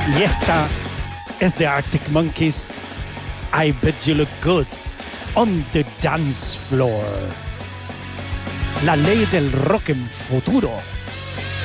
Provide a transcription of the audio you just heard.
Y esta es de Arctic Monkeys. I Bet You Look Good on the Dance Floor. La ley del rock en futuro.